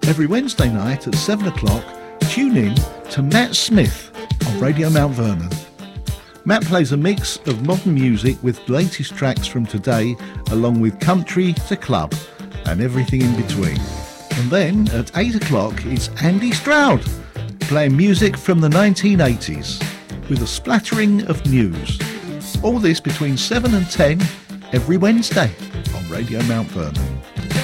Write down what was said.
Every Wednesday night at 7 o'clock, tune in to Matt Smith on Radio Mount Vernon. Matt plays a mix of modern music with the latest tracks from today, along with country to club and everything in between. And then at 8 o'clock, it's Andy Stroud playing music from the 1980s with a splattering of news. All this between 7 and 10 every Wednesday on Radio Mount Vernon.